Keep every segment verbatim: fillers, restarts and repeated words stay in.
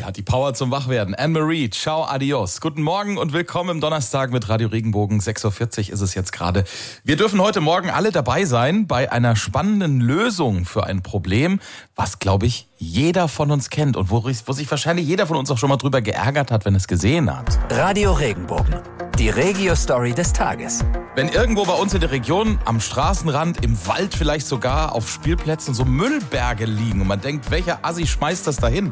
hat die Power zum Wachwerden. Anne-Marie, ciao, adios. Guten Morgen und willkommen im Donnerstag mit Radio Regenbogen. sechs Uhr vierzig ist es jetzt gerade. Wir dürfen heute Morgen alle dabei sein bei einer spannenden Lösung für ein Problem, was, glaube ich, jeder von uns kennt und wo, wo sich wahrscheinlich jeder von uns auch schon mal drüber geärgert hat, wenn es gesehen hat. Radio Regenbogen, die Regio-Story des Tages. Wenn irgendwo bei uns in der Region, am Straßenrand, im Wald vielleicht sogar, auf Spielplätzen so Müllberge liegen und man denkt, welcher Assi schmeißt das dahin?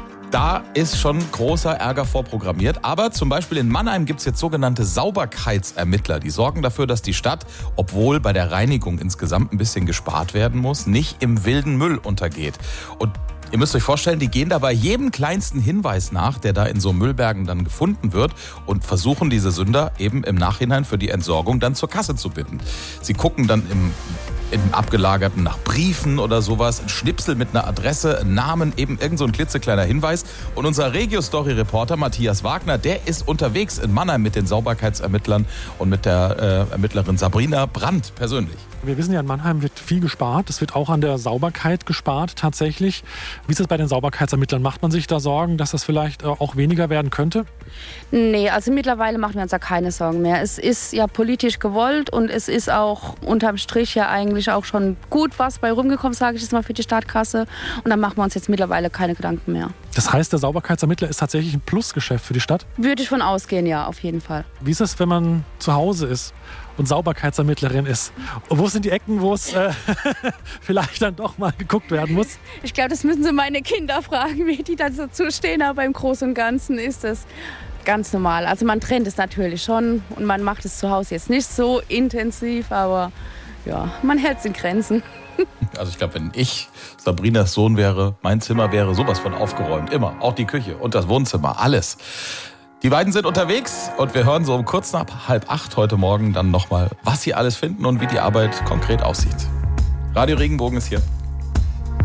Da ist schon großer Ärger vorprogrammiert. Aber zum Beispiel in Mannheim gibt es jetzt sogenannte Sauberkeitsermittler. Die sorgen dafür, dass die Stadt, obwohl bei der Reinigung insgesamt ein bisschen gespart werden muss, nicht im wilden Müll untergeht. Und ihr müsst euch vorstellen, die gehen da bei jedem kleinsten Hinweis nach, der da in so Müllbergen dann gefunden wird und versuchen diese Sünder eben im Nachhinein für die Entsorgung dann zur Kasse zu bitten. Sie gucken dann im im Abgelagerten nach Briefen oder sowas, ein Schnipsel mit einer Adresse, einen Namen, eben irgend so ein klitzekleiner Hinweis. Und unser Regio-Story-Reporter Matthias Wagner, der ist unterwegs in Mannheim mit den Sauberkeitsermittlern und mit der äh, Ermittlerin Sabrina Brandt persönlich. Wir wissen ja, in Mannheim wird viel gespart. Es wird auch an der Sauberkeit gespart tatsächlich. Wie ist es bei den Sauberkeitsermittlern? Macht man sich da Sorgen, dass das vielleicht auch weniger werden könnte? Nee, also mittlerweile machen wir uns da keine Sorgen mehr. Es ist ja politisch gewollt und es ist auch unterm Strich ja eigentlich auch schon gut was bei rumgekommen, sage ich jetzt mal, für die Stadtkasse. Und da machen wir uns jetzt mittlerweile keine Gedanken mehr. Das heißt, der Sauberkeitsermittler ist tatsächlich ein Plusgeschäft für die Stadt? Würde ich von ausgehen, ja, auf jeden Fall. Wie ist es, wenn man zu Hause ist und Sauberkeitsermittlerin ist? Und wo sind die Ecken, wo es äh, vielleicht dann doch mal geguckt werden muss? Ich glaube, das müssen Sie meine Kinder fragen, wie die dazu stehen. Aber im Großen und Ganzen ist das ganz normal. Also man trennt es natürlich schon und man macht es zu Hause jetzt nicht so intensiv, aber ja, man hält es in Grenzen. Also ich glaube, wenn ich Sabrinas Sohn wäre, mein Zimmer wäre sowas von aufgeräumt. Immer. Auch die Küche und das Wohnzimmer. Alles. Die beiden sind unterwegs und wir hören so um kurz nach halb acht heute Morgen dann nochmal, was sie alles finden und wie die Arbeit konkret aussieht. Radio Regenbogen ist hier.